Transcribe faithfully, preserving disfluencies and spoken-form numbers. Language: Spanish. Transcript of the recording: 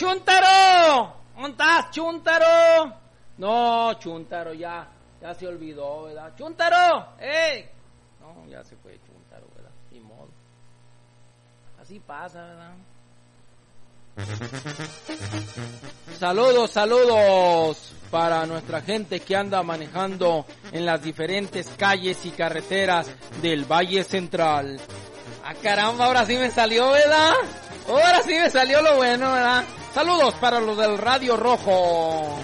Chuntaro! ¿Dónde estás, Chuntaro? No, Chuntaro, ya, ya se olvidó, ¿verdad? ¡Chuntaro! ¡Ey! No, ya se fue Chuntaro, ¿verdad? Ni modo. Así pasa, ¿verdad? Saludos, saludos para nuestra gente que anda manejando en las diferentes calles y carreteras del Valle Central. Ah, caramba, ahora sí me salió, ¿verdad? Ahora sí me salió lo bueno, ¿verdad? Saludos para los del Radio Rojo.